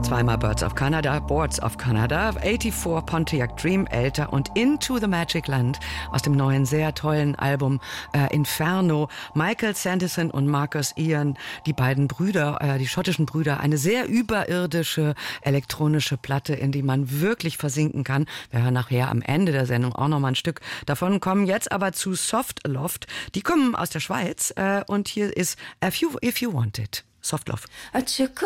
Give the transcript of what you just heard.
Zweimal Boards of Canada, 84 Pontiac Dream, älter und Into the Magic Land aus dem neuen, sehr tollen Album Inferno. Michael Sanderson und Marcus Ian, die beiden Brüder, die schottischen Brüder, eine sehr überirdische elektronische Platte, in die man wirklich versinken kann. Wir hören nachher am Ende der Sendung auch noch mal ein Stück davon, kommen jetzt aber zu Soft Loft. Die kommen aus der Schweiz und hier ist If You Want It. Soft Love.